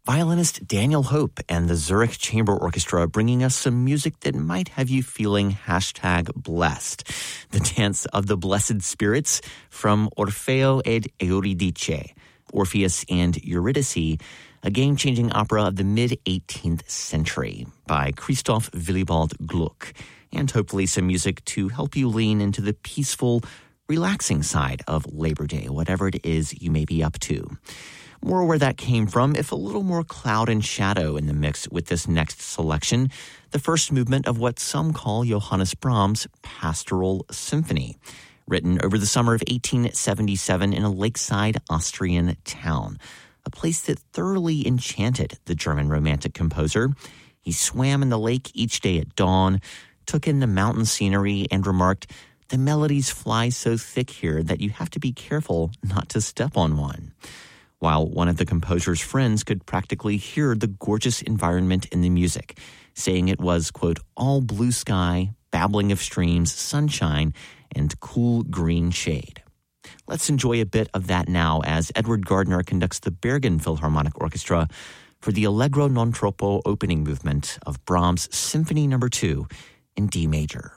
Violinist Daniel Hope and the Zurich Chamber Orchestra bringing us some music that might have you feeling #blessed. The Dance of the Blessed Spirits from Orfeo ed Euridice, Orpheus and Eurydice, a game-changing opera of the mid-18th century by Christoph Willibald Gluck, and hopefully some music to help you lean into the peaceful, relaxing side of Labor Day, whatever it is you may be up to. More where that came from, if a little more cloud and shadow in the mix with this next selection, the first movement of what some call Johannes Brahms' Pastoral Symphony, written over the summer of 1877 in a lakeside Austrian town, a place that thoroughly enchanted the German Romantic composer. He swam in the lake each day at dawn, took in the mountain scenery, and remarked, "The melodies fly so thick here that you have to be careful not to step on one." While one of the composer's friends could practically hear the gorgeous environment in the music, saying it was, quote, all blue sky, babbling of streams, sunshine, and cool green shade. Let's enjoy a bit of that now as Edward Gardner conducts the Bergen Philharmonic Orchestra for the Allegro non troppo opening movement of Brahms' Symphony No. 2 in D major.